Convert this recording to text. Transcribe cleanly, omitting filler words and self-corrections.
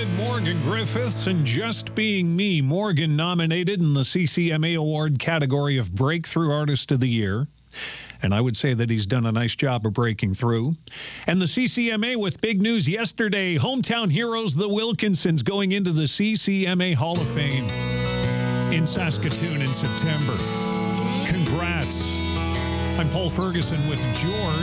did Morgan Griffiths and Just Being Me. Morgan nominated in the CCMA Award category of Breakthrough Artist of the Year. And I would say that he's done a nice job of breaking through. And the CCMA with big news yesterday. Hometown heroes, the Wilkinsons, going into the CCMA Hall of Fame in Saskatoon in September. Congrats. I'm Paul Ferguson with George.